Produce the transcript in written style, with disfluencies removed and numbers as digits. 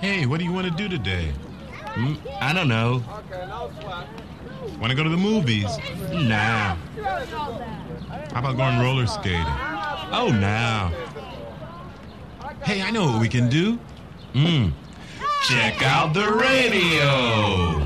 Hey, what do you want to do today? I don't know. Want to go to the movies? Nah. How about going roller skating? Oh, nah. Hey, I know what we can do. Check out the radio.